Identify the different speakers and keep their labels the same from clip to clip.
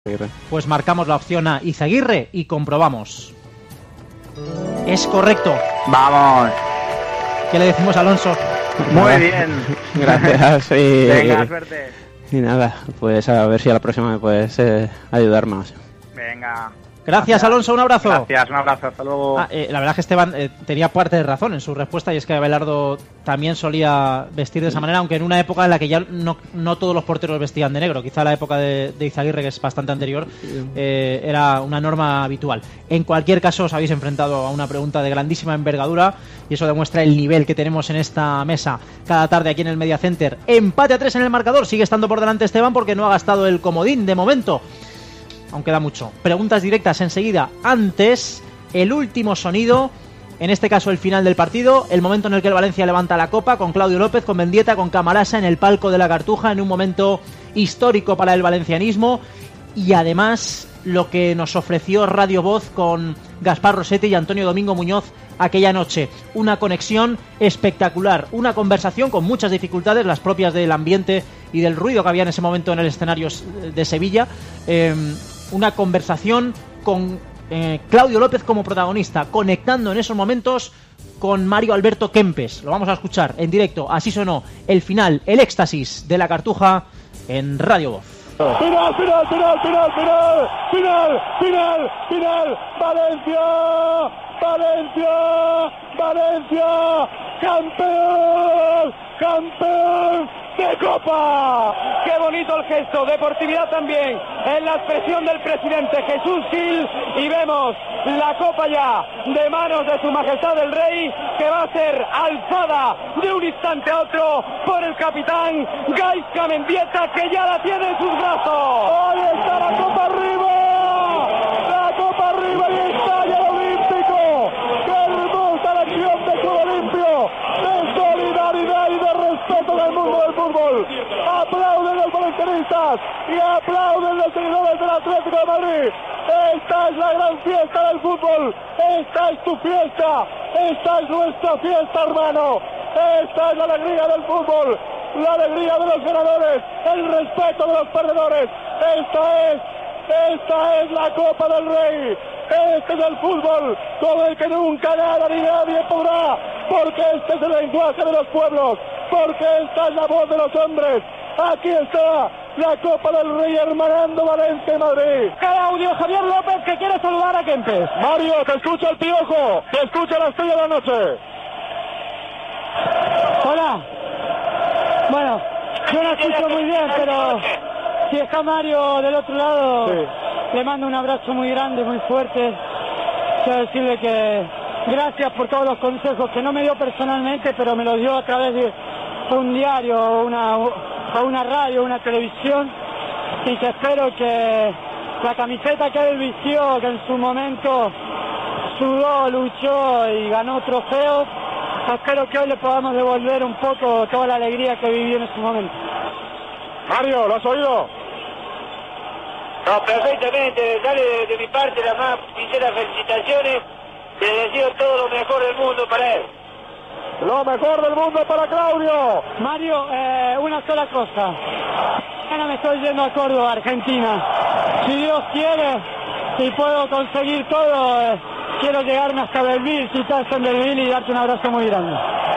Speaker 1: Pues marcamos la opción A, Izaguirre, y comprobamos. Es correcto.
Speaker 2: ¡Vamos!
Speaker 1: ¿Qué le decimos a Alonso?
Speaker 2: Muy bien.
Speaker 3: Gracias.
Speaker 2: Venga, suerte.
Speaker 3: Y nada, pues a ver si a la próxima me puedes ayudar más.
Speaker 2: Venga.
Speaker 1: Gracias, Alonso, un abrazo.
Speaker 2: Gracias, un abrazo, hasta luego.
Speaker 1: La verdad es que Esteban tenía parte de razón en su respuesta, y es que Abelardo también solía vestir de esa manera, aunque en una época en la que ya no todos los porteros vestían de negro. Quizá la época de Izaguirre, que es bastante anterior, era una norma habitual. En cualquier caso, os habéis enfrentado a una pregunta de grandísima envergadura, y eso demuestra el nivel que tenemos en esta mesa cada tarde aquí en el Media Center. Empate a 3 en el marcador, sigue estando por delante Esteban porque no ha gastado el comodín de momento. Aún queda mucho. Preguntas directas enseguida. Antes, el último sonido, en este caso el final del partido, el momento en el que el Valencia levanta la copa, con Claudio López, con Mendieta, con Camarasa en el palco de la Cartuja, en un momento histórico para el valencianismo, y además lo que nos ofreció Radio Voz con Gaspar Rossetti y Antonio Domingo Muñoz aquella noche. Una conexión espectacular, una conversación con muchas dificultades, las propias del ambiente y del ruido que había en ese momento en el escenario de Sevilla. Una conversación con Claudio López como protagonista, conectando en esos momentos con Mario Alberto Kempes. Lo vamos a escuchar en directo. Así sonó el final, el éxtasis de la Cartuja en Radio Voz.
Speaker 4: Final, final, final, final, final, final, final, final, Valencia, Valencia, Valencia, campeón, campeón de Copa.
Speaker 5: Qué bonito el gesto, deportividad también, en la expresión del presidente Jesús Gil, y vemos la copa ya de manos de su majestad el rey, que va a ser alzada de un instante a otro por el capitán Gaizka Mendieta, que ya la tiene en sus brazos.
Speaker 4: Ahí está la copa arriba, la copa arriba, y está ya el olímpico. Qué hermosa lección de Club Olimpio, de solidaridad y de respeto del mundo del fútbol. Aplauden los valencianistas y aplauden los seguidores del Atlético de Madrid. Esta es la gran fiesta del fútbol. Esta es tu fiesta. Esta es nuestra fiesta, hermano. Esta es la alegría del fútbol, la alegría de los ganadores, el respeto de los perdedores. Esta es la Copa del Rey. Este es el fútbol con el que nunca nada ni nadie podrá, porque este es el lenguaje de los pueblos, porque esta es la voz de los hombres. Aquí está la Copa del Rey hermanando Valencia y Madrid.
Speaker 5: Claudio Javier López, que quiere saludar a Kempes.
Speaker 4: Mario, te escucha el Piojo, te escucha la estrella de la noche.
Speaker 5: Hola. Bueno, yo no escucho muy bien, pero si está Mario del otro lado, sí, le mando un abrazo muy grande, muy fuerte. Quiero decirle que gracias por todos los consejos que no me dio personalmente, pero me los dio a través de un diario, una radio, una televisión, y que espero que la camiseta que él vistió, que en su momento sudó, luchó y ganó trofeos, espero que hoy le podamos devolver un poco toda la alegría que vivió en ese momento.
Speaker 4: Mario, ¿lo has oído?
Speaker 6: No, perfectamente. Dale de mi parte las más sinceras felicitaciones. Le deseo todo lo mejor del mundo para él.
Speaker 4: Lo mejor del mundo para Claudio.
Speaker 5: Mario, una sola cosa. Mañana me estoy yendo a Córdoba, Argentina. Si Dios quiere, si puedo conseguir todo, quiero llegarme hasta Belville, si estás en Belville, y darte un abrazo muy grande.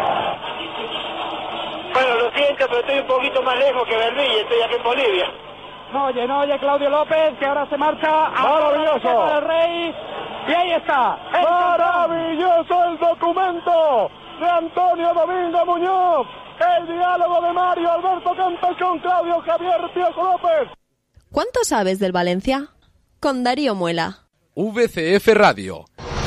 Speaker 6: Bueno, lo siento, pero estoy un poquito más lejos que Belville, estoy aquí en Bolivia.
Speaker 5: No oye, Claudio López, que ahora se marcha.
Speaker 4: Maravilloso.
Speaker 5: Para el Rey. Y ahí está.
Speaker 4: Maravilloso el documento de Antonio Domingo Muñoz. El diálogo de Mario Alberto Kempes con Claudio Javier Piojo López.
Speaker 7: ¿Cuánto sabes del Valencia? Con Darío Muela.
Speaker 8: VCF Radio.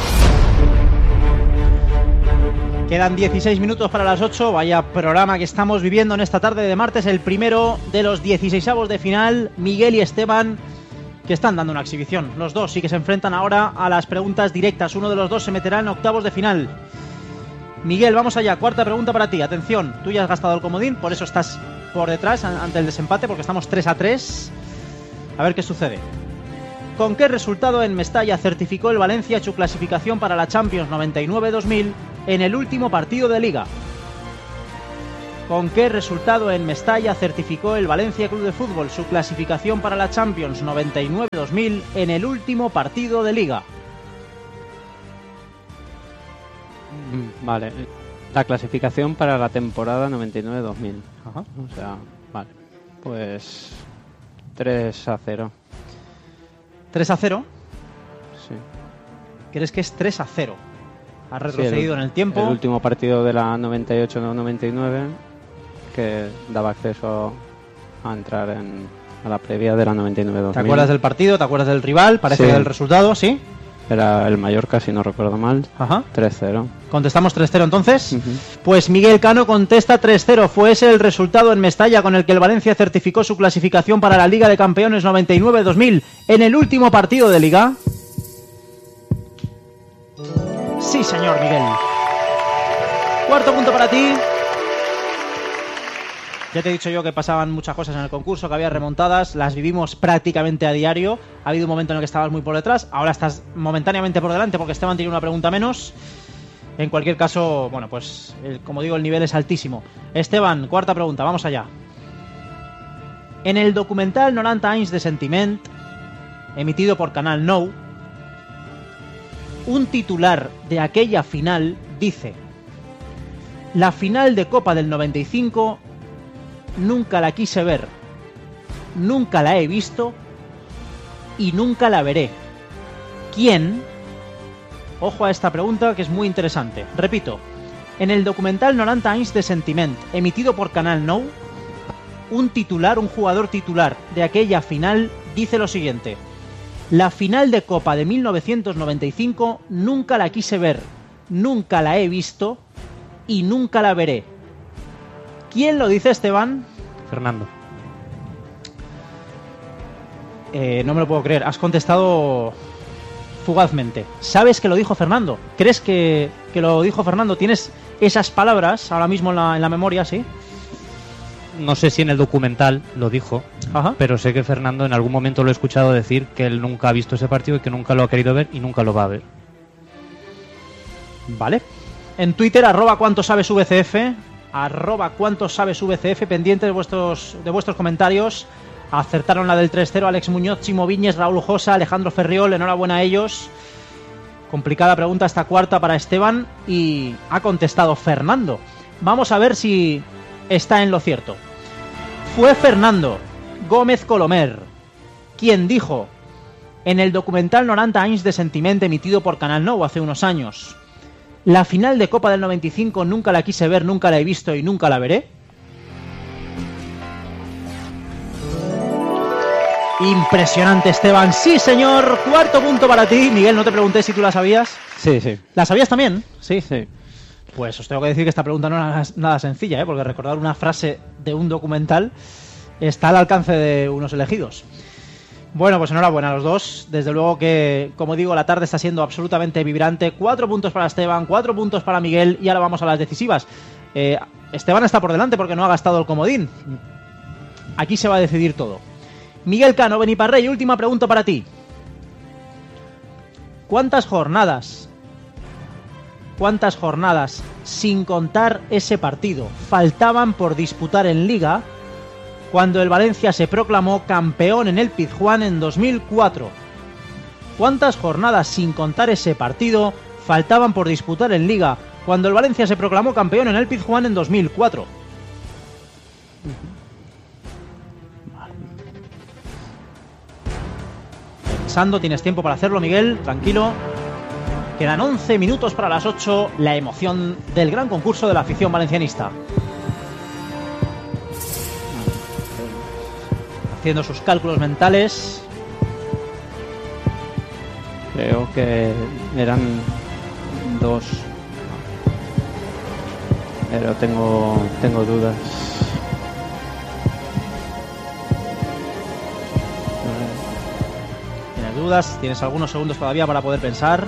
Speaker 1: Quedan 16 minutos para las 8. Vaya programa que estamos viviendo en esta tarde de martes, el primero de los 16avos de final. Miguel y Esteban, que están dando una exhibición. Los dos sí que se enfrentan ahora a las preguntas directas. Uno de los dos se meterá en octavos de final. Miguel, vamos allá. Cuarta pregunta para ti. Atención, tú ya has gastado el comodín, por eso estás por detrás ante el desempate, porque estamos 3-3. A ver qué sucede. ¿Con qué resultado en Mestalla certificó el Valencia su clasificación para la Champions 99-2000 en el último partido de Liga? ¿Con qué resultado en Mestalla certificó el Valencia Club de Fútbol su clasificación para la Champions 99-2000 en el último partido de Liga?
Speaker 3: Vale, la clasificación para la temporada 99-2000.
Speaker 1: Ajá.
Speaker 3: O sea, vale, pues 3-0.
Speaker 1: ¿3-0?
Speaker 3: Sí.
Speaker 1: ¿Crees que es 3-0? Ha
Speaker 3: Sí,
Speaker 1: retrocedido en el tiempo.
Speaker 3: El último partido de la 98-99 que daba acceso a entrar a la previa de la 99-2000.
Speaker 1: ¿Te acuerdas del partido? ¿Te acuerdas del rival? Parece
Speaker 3: Sí.
Speaker 1: del resultado, ¿sí?
Speaker 3: Era el Mallorca, si no recuerdo mal.
Speaker 1: Ajá.
Speaker 3: 3-0.
Speaker 1: ¿Contestamos 3-0 entonces?
Speaker 3: Ujú.
Speaker 1: Pues Miguel Cano contesta 3-0. Fue ese el resultado en Mestalla con el que el Valencia certificó su clasificación para la Liga de Campeones 99-2000 en el último partido de Liga. Sí, señor Miguel. Cuarto punto para ti. Ya te he dicho yo que pasaban muchas cosas en el concurso, que había remontadas, las vivimos prácticamente a diario. Ha habido un momento en el que estabas muy por detrás, ahora estás momentáneamente por delante porque Esteban tiene una pregunta menos. En cualquier caso, bueno, pues como digo, el nivel es altísimo. Esteban, cuarta pregunta, vamos allá. En el documental 90 anys de Sentiment, emitido por Canal Nou, un titular de aquella final dice: la final de Copa del 95 nunca la quise ver, nunca la he visto y nunca la veré. ¿Quién? Ojo a esta pregunta que es muy interesante. Repito, en el documental 90 anys de Sentiment, emitido por Canal Nou, un jugador titular de aquella final dice lo siguiente: la final de Copa de 1995 nunca la quise ver, nunca la he visto y nunca la veré. ¿Quién lo dice, Esteban?
Speaker 9: Fernando.
Speaker 1: No me lo puedo creer. Has contestado fugazmente. ¿Sabes que lo dijo Fernando? ¿Crees que lo dijo Fernando? ¿Tienes esas palabras ahora mismo en la memoria, sí?
Speaker 9: No sé si en el documental lo dijo,
Speaker 1: Ajá.
Speaker 9: pero sé que Fernando en algún momento lo he escuchado decir que él nunca ha visto ese partido y que nunca lo ha querido ver y nunca lo va a ver.
Speaker 1: Vale. En Twitter, @cuantosabesvcf, @cuantosabesvcf, pendiente de vuestros comentarios. Acertaron la del 3-0 Alex Muñoz, Chimo Viñes, Raúl Josa, Alejandro Ferriol, enhorabuena a ellos. Complicada pregunta esta cuarta para Esteban y ha contestado Fernando. Vamos a ver si está en lo cierto. Fue Fernando Gómez Colomer quien dijo en el documental 90 anys de Sentiment, emitido por Canal Nou hace unos años: la final de Copa del 95 nunca la quise ver, nunca la he visto y nunca la veré. Impresionante, Esteban. Sí, señor. Cuarto punto para ti. Miguel, no te pregunté si tú la sabías.
Speaker 3: Sí, sí.
Speaker 1: ¿La sabías también?
Speaker 3: Sí, sí.
Speaker 1: Pues os tengo que decir que esta pregunta no era nada sencilla, porque recordar una frase de un documental está al alcance de unos elegidos. Bueno, pues enhorabuena a los dos. Desde luego que, como digo, la tarde está siendo absolutamente vibrante. 4 puntos para Esteban, 4 puntos para Miguel y ahora vamos a las decisivas. Esteban está por delante porque no ha gastado el comodín. Aquí se va a decidir todo. Miguel Cano, Beniparrey, última pregunta para ti. ¿Cuántas jornadas, sin contar ese partido, faltaban por disputar en Liga cuando el Valencia se proclamó campeón en el Pizjuán en 2004? ¿Cuántas jornadas, sin contar ese partido, faltaban por disputar en Liga cuando el Valencia se proclamó campeón en el Pizjuán en 2004? Pensando, tienes tiempo para hacerlo, Miguel, tranquilo. Quedan 11 minutos para las 8, la emoción del gran concurso de la afición valencianista. Haciendo sus cálculos mentales.
Speaker 3: Creo que eran 2. Pero tengo dudas.
Speaker 1: ¿Tienes dudas? ¿Tienes algunos segundos todavía para poder pensar?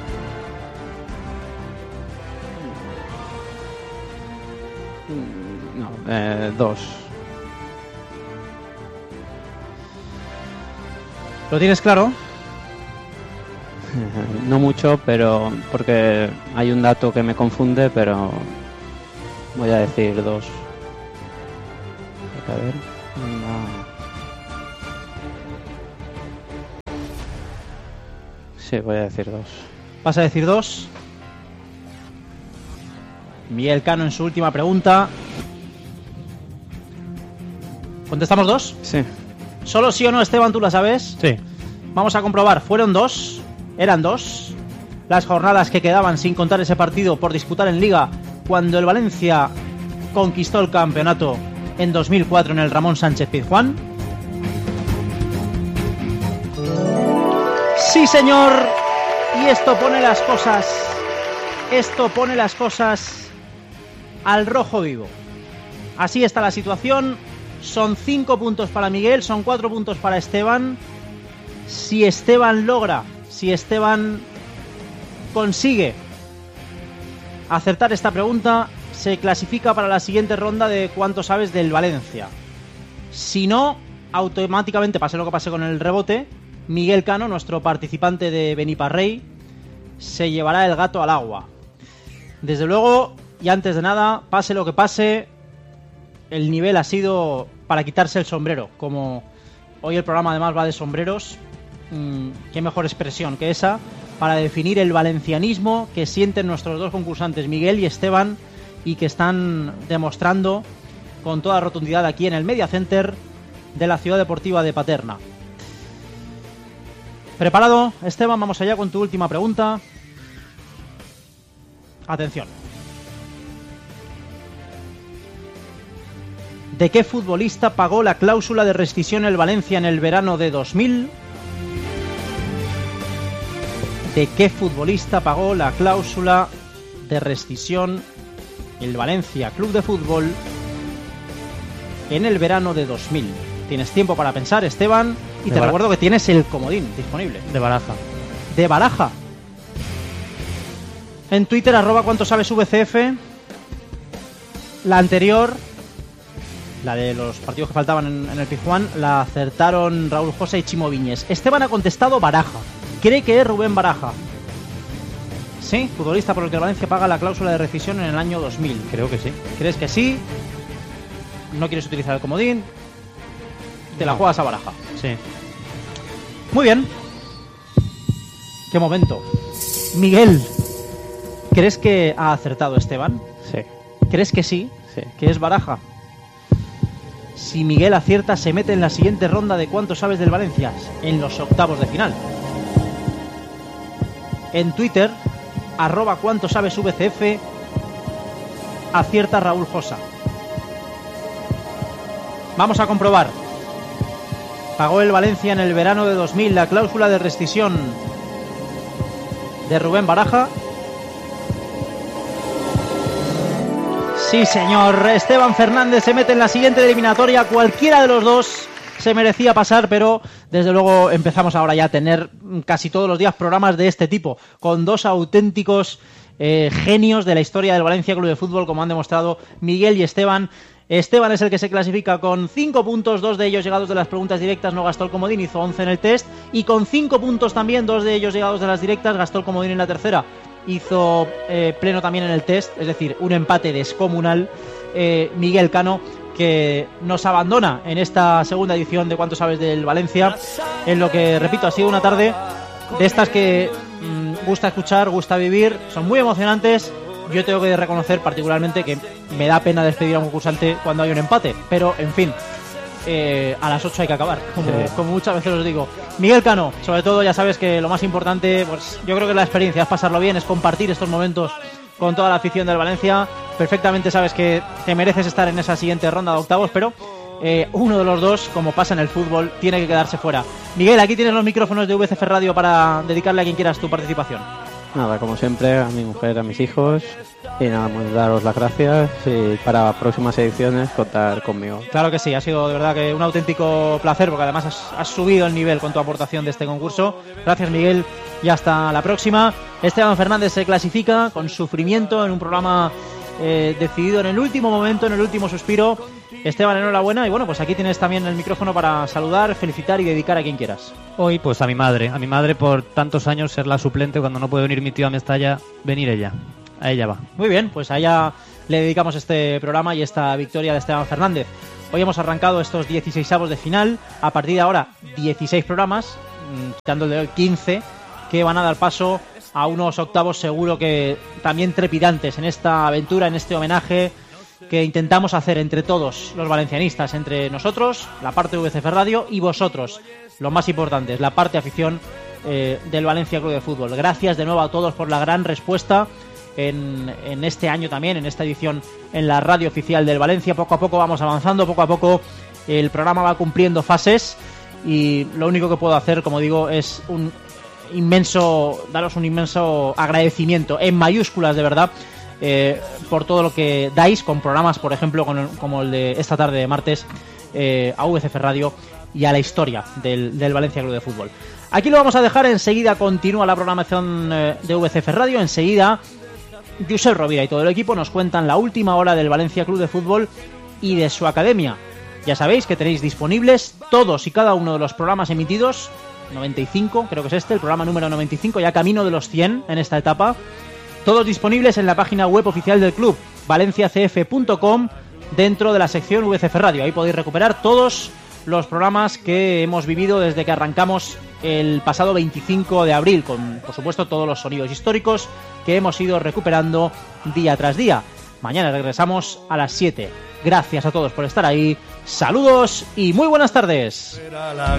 Speaker 3: No, 2.
Speaker 1: ¿Lo tienes claro?
Speaker 3: No mucho, pero porque hay un dato que me confunde, pero voy a decir 2. A ver. Sí, voy a decir 2.
Speaker 1: ¿Vas a decir 2? Miguel Cano en su última pregunta. ¿Contestamos 2?
Speaker 3: Sí.
Speaker 1: ¿Solo sí o no, Esteban, tú la sabes?
Speaker 9: Sí.
Speaker 1: Vamos a comprobar. ¿Fueron 2? ¿Eran 2? Las jornadas que quedaban sin contar ese partido por disputar en Liga cuando el Valencia conquistó el campeonato en 2004 en el Ramón Sánchez Pizjuán. Sí, señor. Y esto pone las cosas al rojo vivo. Así está la situación. Son 5 puntos para Miguel, son 4 puntos para Esteban. Si Esteban consigue acertar esta pregunta, se clasifica para la siguiente ronda de cuánto sabes del Valencia. Si no, automáticamente, pase lo que pase con el rebote, Miguel Cano, nuestro participante de Beniparrey, se llevará el gato al agua. Desde luego, y antes de nada, pase lo que pase, el nivel ha sido para quitarse el sombrero. Como hoy el programa además va de sombreros, qué mejor expresión que esa para definir el valencianismo que sienten nuestros dos concursantes, Miguel y Esteban, y que están demostrando con toda rotundidad aquí en el Media Center de la Ciudad Deportiva de Paterna. ¿Preparado, Esteban? Vamos allá con tu última pregunta. Atención. ¿De qué futbolista pagó la cláusula de rescisión el Valencia en el verano de 2000? ¿De qué futbolista pagó la cláusula de rescisión el Valencia Club de Fútbol en el verano de 2000? Tienes tiempo para pensar, Esteban, y te recuerdo que tienes el comodín disponible.
Speaker 9: De Baraja.
Speaker 1: De Baraja. En Twitter, @cuánto sabes VCF. La anterior, la de los partidos que faltaban en el Pizjuán, la acertaron Raúl José y Chimo Viñes. Esteban ha contestado Baraja. Cree que es Rubén Baraja. Sí, futbolista por el que el Valencia paga la cláusula de rescisión en el año 2000.
Speaker 9: Creo que sí.
Speaker 1: ¿Crees que sí? ¿No quieres utilizar el comodín? Te la juegas a Baraja.
Speaker 9: Sí.
Speaker 1: Muy bien. Qué momento. Miguel, ¿crees que ha acertado Esteban?
Speaker 3: Sí.
Speaker 1: ¿Crees que sí?
Speaker 3: Sí.
Speaker 1: ¿Que es Baraja? Si Miguel acierta, se mete en la siguiente ronda de ¿cuánto sabes del Valencia? En los octavos de final. En Twitter, @cuánto sabes VCF, acierta Raúl Josa. Vamos a comprobar. Pagó el Valencia en el verano de 2000 la cláusula de rescisión de Rubén Baraja. Sí, señor. Esteban Fernández se mete en la siguiente eliminatoria. Cualquiera de los dos se merecía pasar, pero desde luego empezamos ahora ya a tener casi todos los días programas de este tipo, con dos auténticos genios de la historia del Valencia Club de Fútbol, como han demostrado Miguel y Esteban. Esteban es el que se clasifica con 5 puntos, 2 de ellos llegados de las preguntas directas, no gastó el comodín, hizo 11 en el test, y con 5 puntos también, 2 de ellos llegados de las directas, gastó el comodín en la tercera, hizo pleno también en el test, es decir, un empate descomunal. Miguel Cano, que nos abandona en esta segunda edición de ¿cuánto sabes del Valencia? En lo que, repito, ha sido una tarde de estas que gusta escuchar, gusta vivir, son muy emocionantes. Yo tengo que reconocer particularmente que me da pena despedir a un concursante cuando hay un empate, pero en fin, a las 8 hay que acabar, como muchas veces os digo. Miguel Cano, sobre todo, ya sabes que lo más importante, pues yo creo que la experiencia es pasarlo bien, es compartir estos momentos con toda la afición del Valencia. Perfectamente sabes que te mereces estar en esa siguiente ronda de octavos, pero uno de los dos, como pasa en el fútbol, tiene que quedarse fuera. Miguel, aquí tienes los micrófonos de VCF Radio para dedicarle a quien quieras tu participación.
Speaker 3: Nada, como siempre, a mi mujer, a mis hijos, y nada más daros las gracias, y para próximas ediciones contar conmigo.
Speaker 1: Claro que sí, ha sido de verdad que un auténtico placer, porque además has subido el nivel con tu aportación de este concurso. Gracias, Miguel, y hasta la próxima. Esteban Fernández se clasifica con sufrimiento en un programa decidido en el último momento, en el último suspiro. Esteban, enhorabuena, y bueno, pues aquí tienes también el micrófono para saludar, felicitar y dedicar a quien quieras.
Speaker 9: Hoy pues a mi madre por tantos años ser la suplente, cuando no puede venir mi tío a Mestalla, venir ella, a ella va.
Speaker 1: Muy bien, pues a ella le dedicamos este programa y esta victoria de Esteban Fernández. Hoy hemos arrancado estos 16avos de final. A partir de ahora, 16 programas, dándole hoy 15, que van a dar paso a unos octavos seguro que también trepidantes en esta aventura, en este homenaje que intentamos hacer entre todos los valencianistas, entre nosotros, la parte de VCF Radio, y vosotros, lo más importante, la parte afición del Valencia Club de Fútbol. Gracias de nuevo a todos por la gran respuesta en este año también, en esta edición en la radio oficial del Valencia. Poco a poco vamos avanzando, poco a poco el programa va cumpliendo fases y lo único que puedo hacer, como digo, es daros un inmenso agradecimiento en mayúsculas, de verdad, por todo lo que dais con programas, por ejemplo, como el de esta tarde de martes, a VCF Radio y a la historia del Valencia Club de Fútbol. Aquí lo vamos a dejar, enseguida continúa la programación de VCF Radio, enseguida Josep Rovira y todo el equipo nos cuentan la última hora del Valencia Club de Fútbol y de su academia. Ya sabéis que tenéis disponibles todos y cada uno de los programas emitidos, 95, creo que es el programa número 95, ya camino de los 100 en esta etapa, todos disponibles en la página web oficial del club, valenciacf.com, dentro de la sección VCF Radio. Ahí podéis recuperar todos los programas que hemos vivido desde que arrancamos el pasado 25 de abril, con, por supuesto, todos los sonidos históricos que hemos ido recuperando día tras día. Mañana regresamos a las 7. Gracias a todos por estar ahí, saludos y muy buenas tardes.